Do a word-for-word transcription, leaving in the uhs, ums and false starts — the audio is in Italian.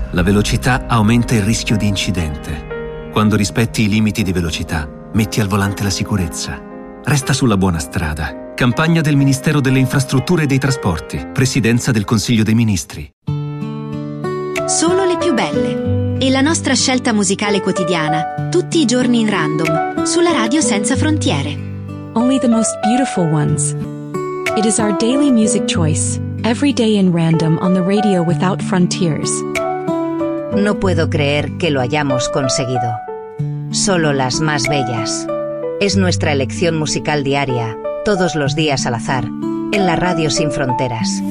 La velocità aumenta il rischio di incidente. Quando rispetti i limiti di velocità, metti al volante la sicurezza. Resta sulla buona strada. Campagna del Ministero delle Infrastrutture e dei Trasporti. Presidenza del Consiglio dei Ministri. Solo le più belle. E la nostra scelta musicale quotidiana, tutti i giorni in random, sulla radio senza frontiere. Only the most beautiful ones. It is our daily music choice, every day in random on the radio without frontiers. No puedo creer que lo hayamos conseguido. Solo las más bellas. Es nuestra elección musical diaria, todos los días al azar, en la radio sin fronteras.